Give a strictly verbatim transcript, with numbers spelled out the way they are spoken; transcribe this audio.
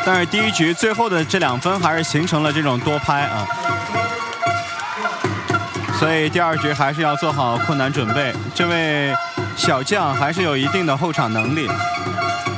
但是第一局最后的这两分还是形成了这种多拍啊，所以第二局还是要做好困难准备。这位小将还是有一定的后场能力。